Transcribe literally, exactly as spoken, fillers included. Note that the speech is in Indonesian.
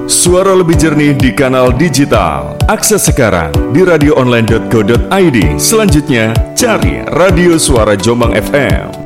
Suara lebih jernih di kanal digital. Akses sekarang di radio online dot co dot i d. Selanjutnya, cari Radio Suara Jombang F M.